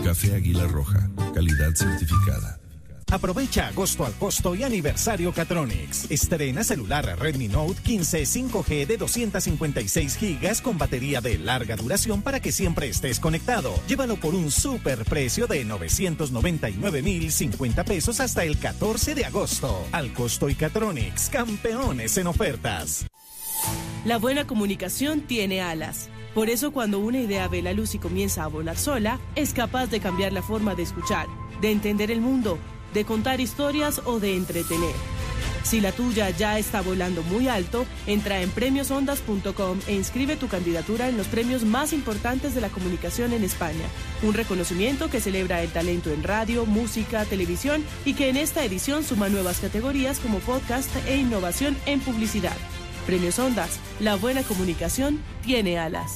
Café Águila Roja, calidad certificada. Aprovecha agosto al costo y aniversario Catronics. Estrena celular Redmi Note 15 5G de 256 GB con batería de larga duración para que siempre estés conectado. Llévalo por un super precio de 999.050 pesos hasta el 14 de agosto. Al costo y Catronics, campeones en ofertas. La buena comunicación tiene alas. Por eso cuando una idea ve la luz y comienza a volar sola, es capaz de cambiar la forma de escuchar, de entender el mundo, de contar historias o de entretener. Si la tuya ya está volando muy alto, entra en premiosondas.com e inscribe tu candidatura en los premios más importantes de la comunicación en España. Un reconocimiento que celebra el talento en radio, música, televisión y que en esta edición suma nuevas categorías como podcast e innovación en publicidad. Premios Ondas, la buena comunicación tiene alas.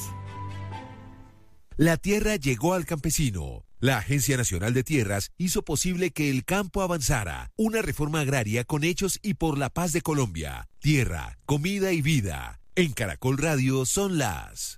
La tierra llegó al campesino. La Agencia Nacional de Tierras hizo posible que el campo avanzara. Una reforma agraria con hechos y por la paz de Colombia. Tierra, comida y vida. En Caracol Radio son las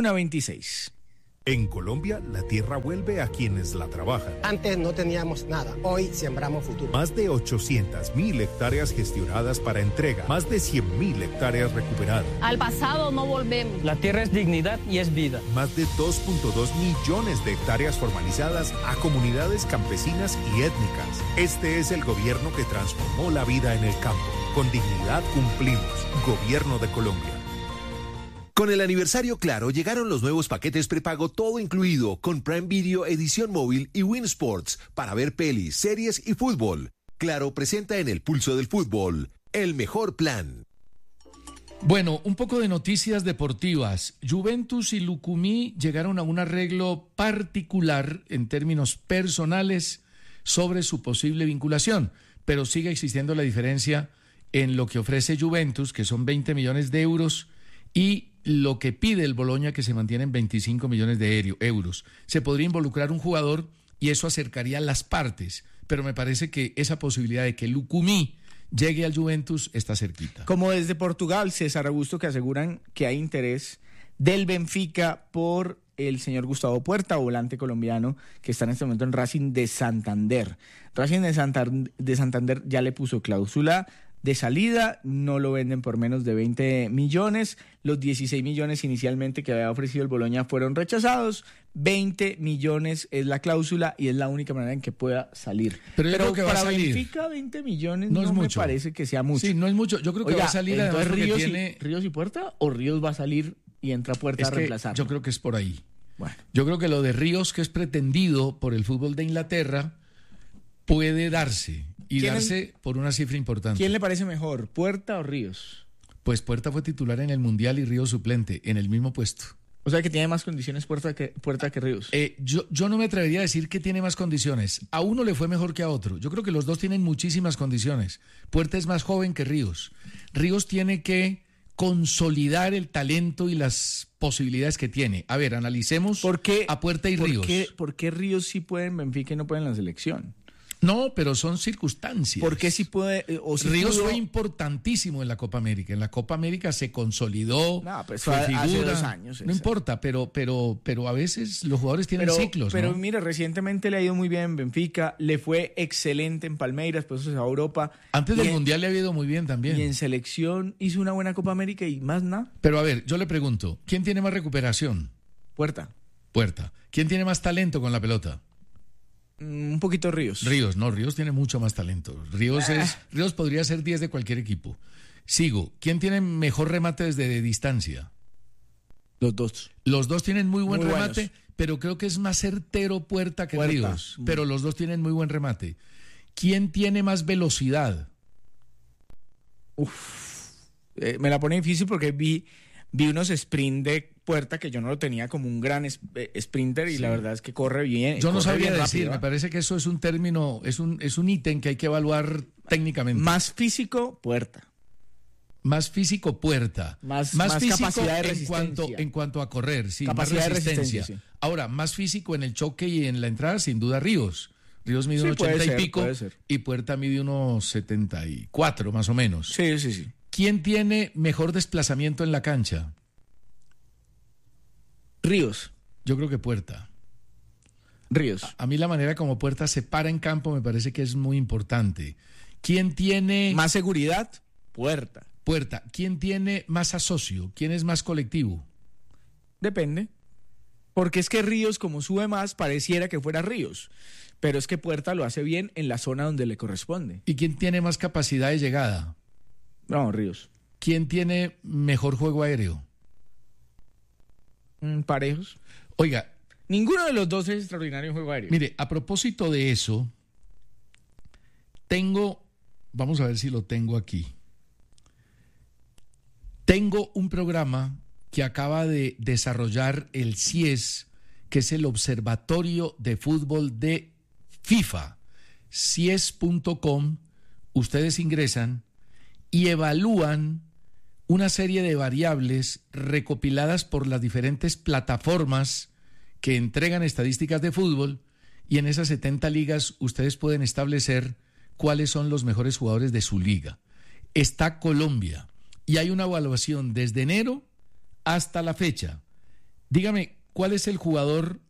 1:26. En Colombia, la tierra vuelve a quienes la trabajan. Antes no teníamos nada, hoy sembramos futuro. Más de 800.000 hectáreas gestionadas para entrega, más de 100.000 hectáreas recuperadas. Al pasado no volvemos. La tierra es dignidad y es vida. Más de 2.2 millones de hectáreas formalizadas a comunidades campesinas y étnicas. Este es el gobierno que transformó la vida en el campo. Con dignidad cumplimos. Gobierno de Colombia. Con el aniversario Claro llegaron los nuevos paquetes prepago todo incluido con Prime Video, edición móvil y Win Sports para ver pelis, series y fútbol. Claro presenta en el pulso del fútbol el mejor plan. Bueno, un poco de noticias deportivas. Juventus y Lucumí llegaron a un arreglo particular en términos personales sobre su posible vinculación, pero sigue existiendo la diferencia en lo que ofrece Juventus, que son 20 millones de euros, y lo que pide el Bologna, que se mantiene en 25 millones de euros. Se podría involucrar un jugador y eso acercaría las partes, pero me parece que esa posibilidad de que Lucumí llegue al Juventus está cerquita. Como desde Portugal, César Augusto, que aseguran que hay interés del Benfica por el señor Gustavo Puerta, volante colombiano, que está en este momento en Racing de Santander. Racing de Santander ya le puso cláusula de salida, no lo venden por menos de 20 millones, los 16 millones inicialmente que había ofrecido el Bologna fueron rechazados, 20 millones es la cláusula y es la única manera en que pueda salir. Pero yo creo que para va a salir. Benfica 20 millones no es me mucho. Parece que sea mucho. Sí, no es mucho, yo creo que va a salir además porque Ríos, tiene... ¿Ríos y Puerta o Ríos va a salir y entra Puerta a reemplazar? Yo creo que es por ahí. Bueno. Yo creo que lo de Ríos, que es pretendido por el fútbol de Inglaterra, puede darse. Y darse por una cifra importante. ¿Quién le parece mejor, Puerta o Ríos? Pues Puerta fue titular en el Mundial y Ríos suplente, en el mismo puesto. O sea que tiene más condiciones Puerta que Ríos. Yo no me atrevería a decir que tiene más condiciones. A uno le fue mejor que a otro. Yo creo que los dos tienen muchísimas condiciones. Puerta es más joven que Ríos. Ríos tiene que consolidar el talento y las posibilidades que tiene. A ver, analicemos a Puerta y Ríos. ¿Por qué Ríos sí puede en Benfica y no puede en la selección? No, pero son circunstancias. ¿Por qué sí puede? Ríos fue importantísimo en la Copa América. En la Copa América se consolidó. No, pues fue figura. Hace 2 años. No importa, pero a veces los jugadores tienen ciclos. Pero ¿no? mira, recientemente le ha ido muy bien en Benfica, le fue excelente en Palmeiras, pues eso es a Europa. Antes del Mundial le ha ido muy bien también. Y en selección hizo una buena Copa América y más nada. Pero a ver, yo le pregunto, ¿quién tiene más recuperación? Puerta. ¿Quién tiene más talento con la pelota? Un poquito Ríos. Ríos tiene mucho más talento. Ríos podría ser 10 de cualquier equipo. Sigo. ¿Quién tiene mejor remate desde distancia? Los dos. Los dos tienen muy buen remate, buenos. Pero creo que es más certero Puerta que Ríos. Pero los dos tienen muy buen remate. ¿Quién tiene más velocidad? Me la pone difícil porque vi unos sprint de Puerta que yo no lo tenía como un gran sprinter y la verdad es que corre bien. Yo no sabría decir, rápido, me parece que eso es un término, es un ítem que hay que evaluar técnicamente. Más físico, Puerta. Más físico, Puerta. Más físico capacidad de resistencia. en cuanto a correr, sí, capacidad más resistencia. Sí. Ahora, más físico en el choque y en la entrada, sin duda, Ríos. Ríos mide 1,80 y pico y Puerta mide 1,74 más o menos. Sí. ¿Quién tiene mejor desplazamiento en la cancha? Ríos. Yo creo que Puerta. Ríos. A mí la manera como Puerta se para en campo me parece que es muy importante. ¿Quién tiene más seguridad? Puerta. ¿Quién tiene más asocio? ¿Quién es más colectivo? Depende. Porque es que Ríos, como sube más, pareciera que fuera Ríos. Pero es que Puerta lo hace bien en la zona donde le corresponde. ¿Y quién tiene más capacidad de llegada? No, Ríos. ¿Quién tiene mejor juego aéreo? Parejos. Oiga. Ninguno de los dos es extraordinario en juego aéreo. Mire, a propósito de eso, vamos a ver si lo tengo aquí. Tengo un programa que acaba de desarrollar el CIES, que es el Observatorio de Fútbol de FIFA. CIES.com, ustedes ingresan y evalúan una serie de variables recopiladas por las diferentes plataformas que entregan estadísticas de fútbol, y en esas 70 ligas ustedes pueden establecer cuáles son los mejores jugadores de su liga. Está Colombia y hay una evaluación desde enero hasta la fecha. Dígame, ¿cuál es el jugador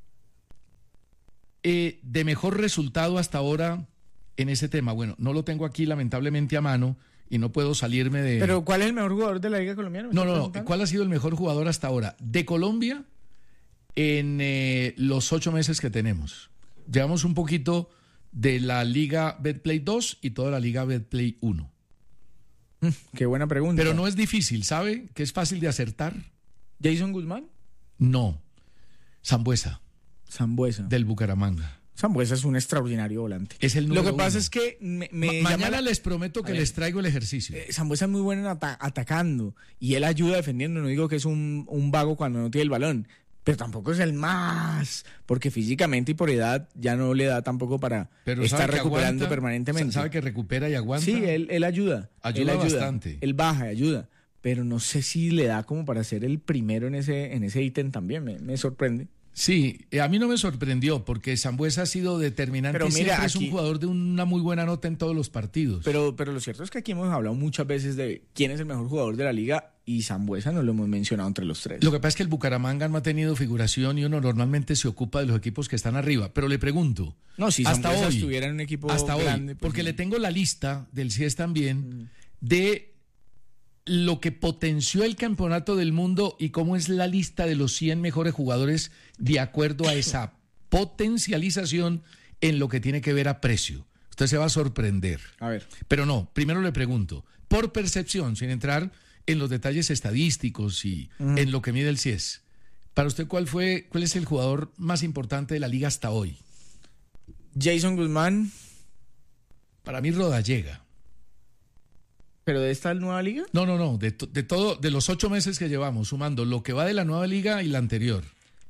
de mejor resultado hasta ahora en ese tema? Bueno, no lo tengo aquí lamentablemente a mano y no puedo salirme de... ¿Pero cuál es el mejor jugador de la Liga Colombiana? No. ¿Cuál ha sido el mejor jugador hasta ahora de Colombia en los 8 meses que tenemos? Llevamos un poquito de la Liga Betplay 2 y toda la Liga Betplay 1. Qué buena pregunta. Pero no es difícil, ¿sabe? Que es fácil de acertar. ¿Jason Guzmán? No. Sambuesa. Sambuesa. Del Bucaramanga. Sambuesa es un extraordinario volante. Es el número Lo que pasa uno. es que mañana les prometo que les traigo el ejercicio. Sambuesa es muy bueno en atacando y él ayuda defendiendo. No digo que es un vago cuando no tiene el balón, pero tampoco es el más, porque físicamente y por edad ya no le da tampoco para estar recuperando permanentemente. Sabe que recupera y aguanta. Sí, él ayuda. Ayuda bastante. Él baja y ayuda, pero no sé si le da como para ser el primero en ese ítem también. Me sorprende. Sí, a mí no me sorprendió porque Sambuesa ha sido determinante. Pero mira, siempre es un jugador de una muy buena nota en todos los partidos. Pero lo cierto es que aquí hemos hablado muchas veces de quién es el mejor jugador de la liga y Sambuesa no lo hemos mencionado entre los tres. Lo que pasa es que el Bucaramanga no ha tenido figuración y uno normalmente se ocupa de los equipos que están arriba. Pero le pregunto, si hasta Sambuesa hoy estuviera en un equipo hasta grande, hoy, porque le tengo la lista del CIES también de lo que potenció el campeonato del mundo y cómo es la lista de los 100 mejores jugadores de acuerdo a esa potencialización en lo que tiene que ver a precio. Usted se va a sorprender. A ver. Pero no, primero le pregunto, por percepción, sin entrar en los detalles estadísticos y en lo que mide el CIES, para usted, ¿cuál es el jugador más importante de la liga hasta hoy? Jason Guzmán. Para mí, Rodallega. ¿Pero de esta nueva liga? No, de todo, de los 8 meses que llevamos, sumando lo que va de la nueva liga y la anterior.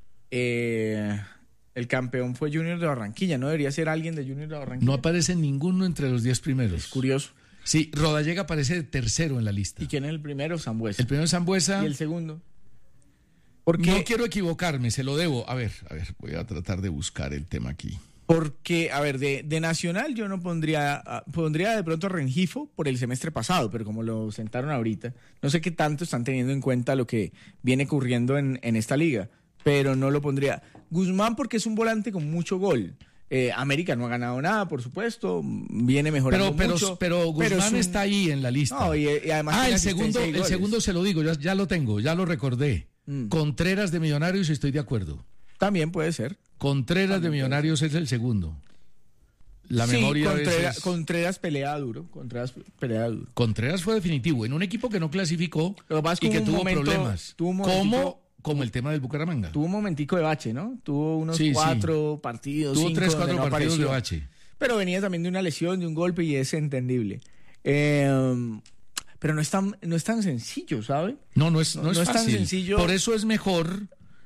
El campeón fue Junior de Barranquilla, ¿no debería ser alguien de Junior de Barranquilla? No aparece ninguno entre los 10 primeros. Es curioso. Sí, Rodallega aparece de tercero en la lista. ¿Y quién es el primero? Sambuesa. El primero es Sambuesa. ¿Y el segundo? Porque no quiero equivocarme, se lo debo. A ver, voy a tratar de buscar el tema aquí. Porque, a ver, de Nacional yo no pondría de pronto a Rengifo por el semestre pasado, pero como lo sentaron ahorita, no sé qué tanto están teniendo en cuenta lo que viene ocurriendo en esta liga, pero no lo pondría. Guzmán porque es un volante con mucho gol. América no ha ganado nada, por supuesto, viene mejorando mucho. Pero Guzmán está ahí en la lista. No, y además el segundo se lo digo, ya lo tengo, ya lo recordé. Contreras de Millonarios, estoy de acuerdo. También puede ser. Contreras de Millonarios es el segundo. La memoria Contreras pelea duro. Contreras fue definitivo en un equipo que no clasificó y que tuvo problemas. Como el tema del Bucaramanga. Tuvo un momentico de bache, ¿no? Tuvo unos 4 partidos. Tuvo 3-4 partidos apareció. de bache. Pero venía también de una lesión, de un golpe y es entendible. Pero no es tan sencillo, ¿sabe? No es fácil. Tan sencillo. Por eso es mejor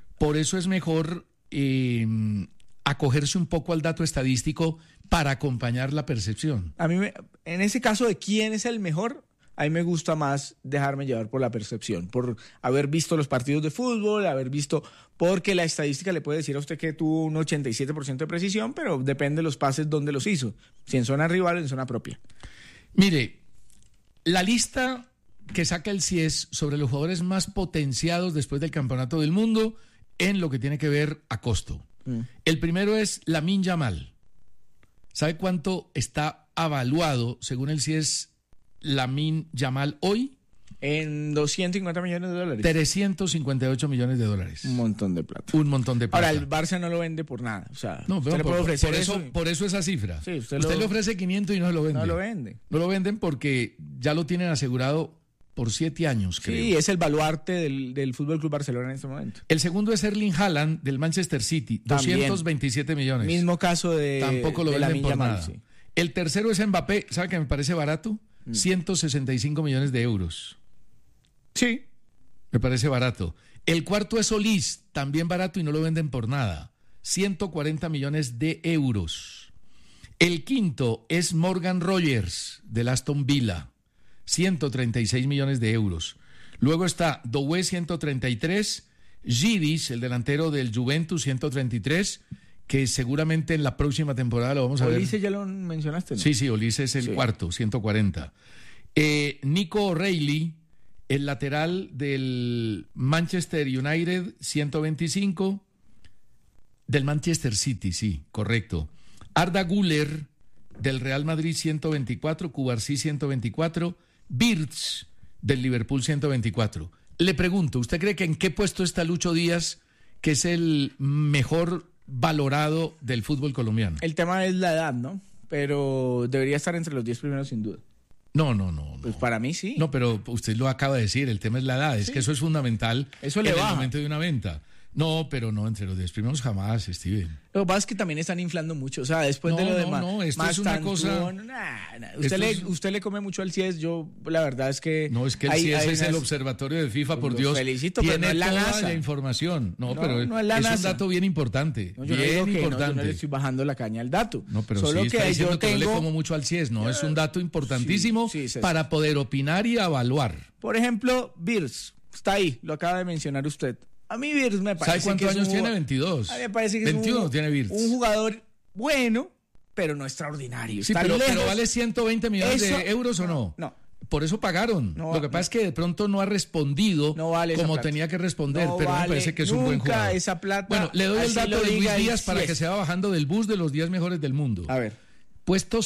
acogerse un poco al dato estadístico para acompañar la percepción. A mí, en ese caso de quién es el mejor, a mí me gusta más dejarme llevar por la percepción, por haber visto los partidos de fútbol, porque la estadística le puede decir a usted que tuvo un 87% de precisión, pero depende de los pases donde los hizo, si en zona rival o en zona propia. Mire, la lista que saca el CIES sobre los jugadores más potenciados después del Campeonato del Mundo en lo que tiene que ver a costo. El primero es Lamine Yamal. ¿Sabe cuánto está avaluado, según él, si es Lamine Yamal hoy? En $250 millones. 358 millones de dólares. Un montón de plata. Un montón de plata. Ahora, el Barça no lo vende por nada. O sea, no, usted le puede ofrecer por eso esa cifra. Sí, usted le ofrece 500 y no se lo vende. No lo vende. No lo venden porque ya lo tienen asegurado por 7 años, creo. Sí, es el baluarte del Fútbol Club Barcelona en este momento. El segundo es Erling Haaland del Manchester City, También. 227 millones. Mismo caso de tampoco lo venden por nada. Sí. El tercero es Mbappé, ¿sabe que me parece barato? 165 millones de euros. Sí. Me parece barato. El cuarto es Solís, también barato y no lo venden por nada. 140 millones de euros. El quinto es Morgan Rogers del Aston Villa. 136 millones de euros. Luego está Doué, 133. Gidis, el delantero del Juventus, 133, que seguramente en la próxima temporada lo vamos a ver. Olise ya lo mencionaste, ¿no? Sí, Olise es el cuarto, 140. Nico O'Reilly, el lateral del Manchester United, 125. Del Manchester City, sí, correcto. Arda Güler, del Real Madrid, 124. Cubarsí, 124. Wirtz, del Liverpool, 124. Le pregunto, ¿usted cree que en qué puesto está Lucho Díaz, que es el mejor valorado del fútbol colombiano? El tema es la edad, ¿no? Pero debería estar entre los 10 primeros sin duda. No. Pues para mí sí. No, pero usted lo acaba de decir, el tema es la edad, es que eso es fundamental eso en le el baja. momento de una venta. No, pero no, entre los 10 primeros jamás, Steven. Lo que pasa es que también están inflando mucho, o sea, después de lo demás. No, esto es una cosa... Usted le come mucho al CIES, yo la verdad es que... No, es que el CIES es el observatorio de FIFA, por Dios. Felicito, tiene pero no es la toda NASA. la información. No, pero no es la es NASA. un dato bien importante. No, yo bien importante. yo no le estoy bajando la caña al dato. No, pero solo sí está que diciendo yo que tengo... no le como mucho al CIES, no, es un dato importantísimo para poder opinar y evaluar. Por ejemplo, Wirtz, está ahí, lo acaba de mencionar usted. A mí Wirtz me parece ¿Sabe cuántos años tiene? 22. A mí me parece que 21 es tiene Wirtz. un jugador bueno, pero no extraordinario. Sí, pero vale 120 millones de euros o no. No. Por eso pagaron. Lo que pasa es que de pronto no ha respondido como tenía que responder, pero me parece que es un buen jugador. Esa plata, bueno, le doy el dato de Luis Díaz para que se va bajando del bus de los 10 mejores del mundo. A ver. Puesto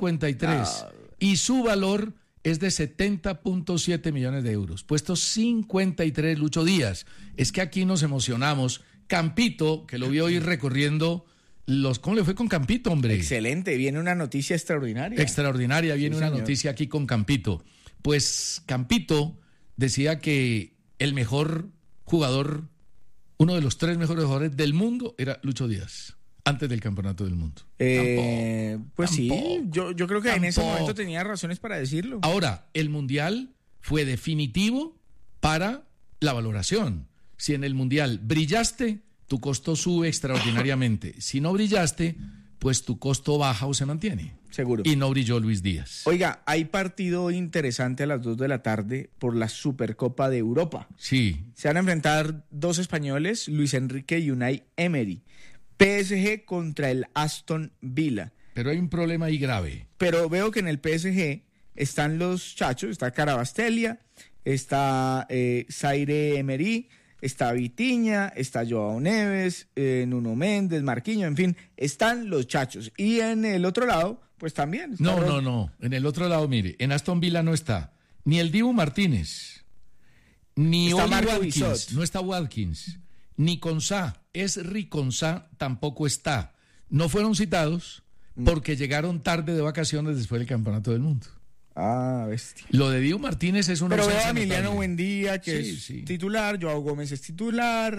53 y su valor es de 70.7 millones de euros. Puesto 53, Lucho Díaz. Es que aquí nos emocionamos. Campito, que lo vio ir recorriendo los... ¿Cómo le fue con Campito, hombre? Excelente, viene una noticia extraordinaria. Extraordinaria, viene una noticia aquí con Campito. Pues Campito decía que el mejor jugador, uno de los 3 mejores jugadores del mundo era Lucho Díaz. Antes del campeonato del mundo. Pues sí, yo creo que en ese momento tenía razones para decirlo. Ahora, el Mundial fue definitivo para la valoración. Si en el Mundial brillaste, tu costo sube extraordinariamente. Si no brillaste, pues tu costo baja o se mantiene. Seguro. Y no brilló Luis Díaz. Oiga, hay partido interesante a las 2 de la tarde por la Supercopa de Europa. Sí. Se van a enfrentar 2 españoles, Luis Enrique y Unai Emery. PSG contra el Aston Villa. Pero hay un problema ahí grave. Pero veo que en el PSG están los chachos, está Carabastelia, está Zaire Emery, está Vitinha, está Joao Neves, Nuno Méndez, Marquinhos, en fin, están los chachos. Y en el otro lado, pues también. No. En el otro lado, mire, en Aston Villa no está ni el Dibu Martínez, ni Oli Watkins, no está Watkins, ni Consá, Esri Consá tampoco está. No fueron citados porque llegaron tarde de vacaciones después del Campeonato del Mundo. Ah, bestia. Lo de Dibu Martínez es una Pero ausencia veo a Emiliano notable. Buendía, que es titular, Joao Gómez es titular,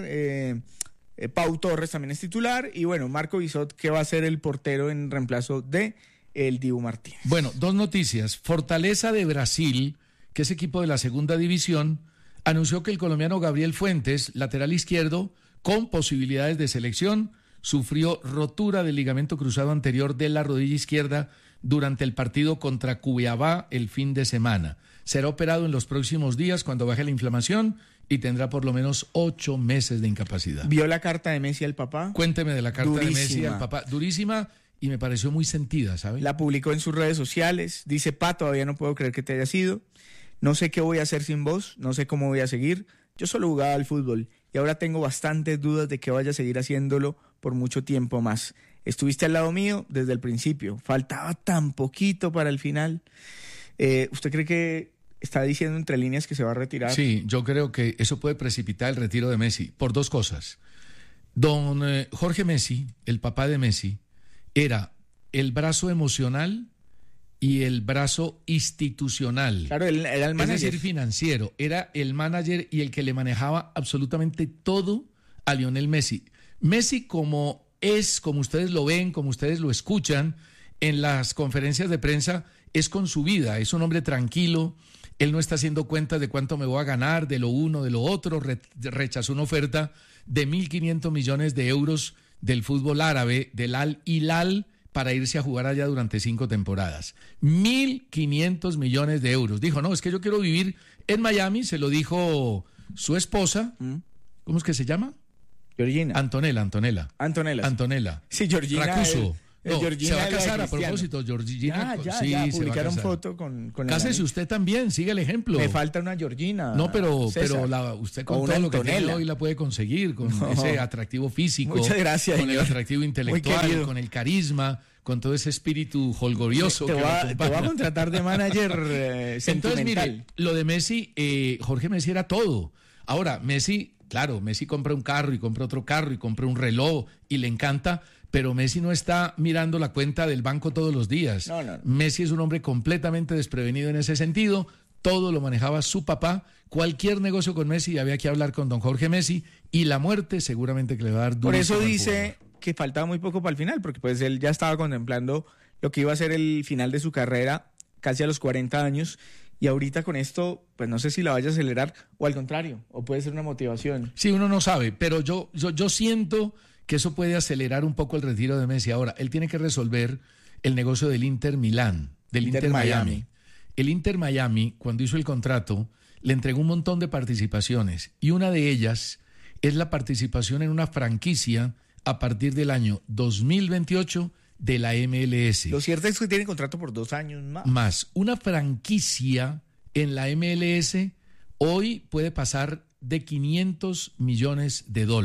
Pau Torres también es titular, y bueno, Marco Bisot, que va a ser el portero en reemplazo de el Dibu Martínez. Bueno, 2 noticias. Fortaleza de Brasil, que es equipo de la segunda división, anunció que el colombiano Gabriel Fuentes, lateral izquierdo, con posibilidades de selección, sufrió rotura del ligamento cruzado anterior de la rodilla izquierda durante el partido contra Cuiabá el fin de semana. Será operado en los próximos días cuando baje la inflamación y tendrá por lo menos 8 meses de incapacidad. ¿Vio la carta de Messi al papá? Cuénteme de la carta de Messi al papá. Durísima y me pareció muy sentida, ¿sabe? La publicó en sus redes sociales. Dice: Pa, todavía no puedo creer que te hayas ido. No sé qué voy a hacer sin vos, no sé cómo voy a seguir. Yo solo jugaba al fútbol y ahora tengo bastantes dudas de que vaya a seguir haciéndolo por mucho tiempo más. Estuviste al lado mío desde el principio. Faltaba tan poquito para el final. ¿Usted cree que está diciendo entre líneas que se va a retirar? Sí, yo creo que eso puede precipitar el retiro de Messi por dos cosas. Don Jorge Messi, el papá de Messi, era el brazo emocional y el brazo institucional. Claro, él era el manager. Es decir, financiero. Era el manager y el que le manejaba absolutamente todo a Lionel Messi. Messi, como ustedes lo ven, como ustedes lo escuchan en las conferencias de prensa, es con su vida, es un hombre tranquilo. Él no está haciendo cuentas de cuánto me voy a ganar, de lo uno, de lo otro. Rechazó una oferta de 1.500 millones de euros del fútbol árabe, del Al Hilal, para irse a jugar allá durante 5 temporadas. 1.500 millones de euros. Dijo, no, es que yo quiero vivir en Miami. Se lo dijo su esposa. ¿Cómo es que se llama? Georgina. Antonella. Sí, Georgina. Racuso. No, Georgina se va a casar a propósito, Georgina. Ya, publicaron foto con Cásese usted también, siga el ejemplo. Me falta una Georgina. No, pero usted con todo lo que tiene hoy la puede conseguir, con ese atractivo físico. Muchas gracias, con señor. El atractivo intelectual, con el carisma, con todo ese espíritu holgorioso. Te va a contratar de manager sentimental. Entonces, mire, lo de Messi, Jorge Messi era todo. Ahora, Messi compra un carro y compra otro carro y compra un reloj y le encanta, pero Messi no está mirando la cuenta del banco todos los días. No. Messi es un hombre completamente desprevenido en ese sentido. Todo lo manejaba su papá. Cualquier negocio con Messi había que hablar con don Jorge Messi, y la muerte seguramente que le va a dar duro. Por eso dice que faltaba muy poco para el final, porque pues él ya estaba contemplando lo que iba a ser el final de su carrera casi a los 40 años. Y ahorita con esto, pues no sé si la vaya a acelerar o al contrario, o puede ser una motivación. Sí, uno no sabe, pero yo siento que eso puede acelerar un poco el retiro de Messi. Ahora, él tiene que resolver el negocio del Inter Milán, del Inter Miami. El Inter Miami, cuando hizo el contrato, le entregó un montón de participaciones, y una de ellas es la participación en una franquicia a partir del año 2028 de la MLS. Lo cierto es que tiene contrato por 2 años más. Una franquicia en la MLS hoy puede pasar de $500 millones.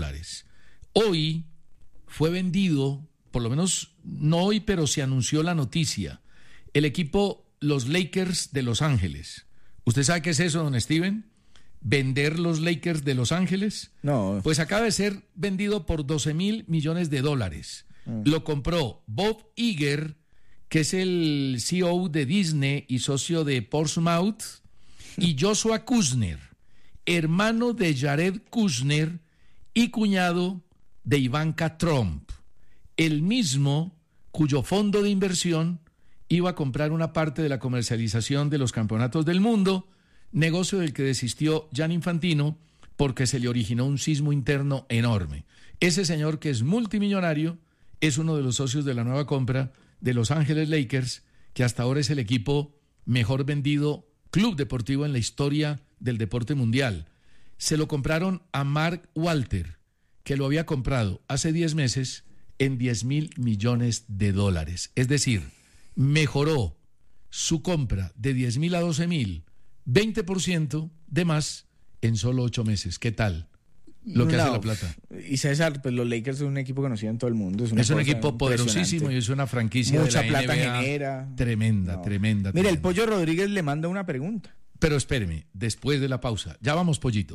Hoy fue vendido, por lo menos no hoy, pero se anunció la noticia, el equipo los Lakers de Los Ángeles. ¿Usted sabe qué es eso, don Steven? ¿Vender los Lakers de Los Ángeles? No. Pues acaba de ser vendido por $12,000 millones. Lo compró Bob Iger, que es el CEO de Disney y socio de Portsmouth, y Joshua Kushner, hermano de Jared Kushner y cuñado de Ivanka Trump, el mismo cuyo fondo de inversión iba a comprar una parte de la comercialización de los campeonatos del mundo, negocio del que desistió Gianni Infantino porque se le originó un sismo interno enorme. Ese señor, que es multimillonario, es uno de los socios de la nueva compra de Los Ángeles Lakers, que hasta ahora es el equipo mejor vendido club deportivo en la historia del deporte mundial. Se lo compraron a Mark Walter, que lo había comprado hace 10 meses en $10,000 millones. Es decir, mejoró su compra de 10,000 a 12,000, 20% de más en solo 8 meses. ¿Qué tal lo que hace la plata? Y César, pues los Lakers son un equipo conocido en todo el mundo. Es un equipo poderosísimo y es una franquicia mucha de la plata NBA genera. Tremenda. Mira, el Pollo Rodríguez le manda una pregunta. Pero espéreme, después de la pausa. Ya vamos, Pollito.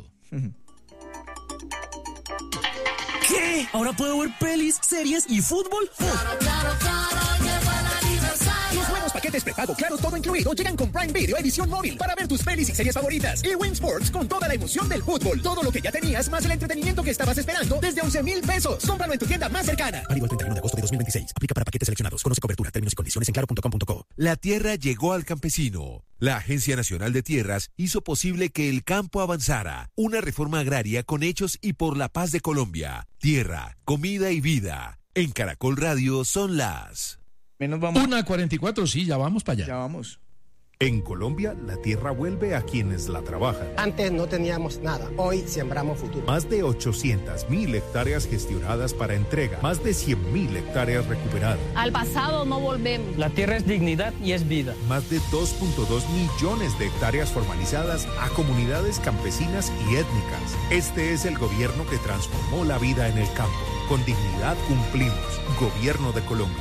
¿Qué? ¿Ahora puedo ver pelis, series y fútbol? Claro, llegó el aniversario. Los nuevos paquetes prepago Claro Todo Incluido llegan con Prime Video edición móvil para ver tus pelis y series favoritas. Y Win Sports con toda la emoción del fútbol. Todo lo que ya tenías, más el entretenimiento que estabas esperando desde 11,000 pesos. Cómpralo en tu tienda más cercana. Válido el 31 de agosto de 2026. Aplica para paquetes seleccionados. Conoce cobertura, términos y condiciones en claro.com.co. La tierra llegó al campesino. La Agencia Nacional de Tierras hizo posible que el campo avanzara. Una reforma agraria con hechos y por la paz de Colombia. Tierra, comida y vida. En Caracol Radio son las... Menos vamos. 1:44, sí, ya vamos para allá. Ya vamos. En Colombia, la tierra vuelve a quienes la trabajan. Antes no teníamos nada, hoy sembramos futuro. Más de 800.000 hectáreas gestionadas para entrega, más de 100.000 hectáreas recuperadas. Al pasado no volvemos. La tierra es dignidad y es vida. Más de 2.2 millones de hectáreas formalizadas a comunidades campesinas y étnicas. Este es el gobierno que transformó la vida en el campo. Con dignidad cumplimos. Gobierno de Colombia.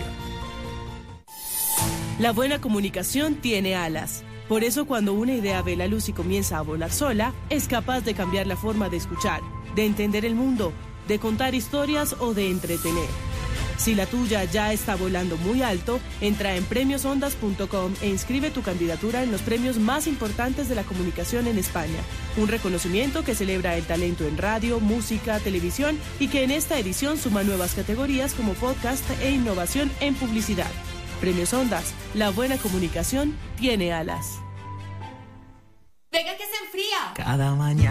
La buena comunicación tiene alas. Por eso cuando una idea ve la luz y comienza a volar sola, es capaz de cambiar la forma de escuchar, de entender el mundo, de contar historias o de entretener. Si la tuya ya está volando muy alto, entra en premiosondas.com e inscribe tu candidatura en los premios más importantes de la comunicación en España. Un reconocimiento que celebra el talento en radio, música, televisión y que en esta edición suma nuevas categorías como podcast e innovación en publicidad. Premios Ondas, la buena comunicación tiene alas. Venga que se enfría. Cada mañana.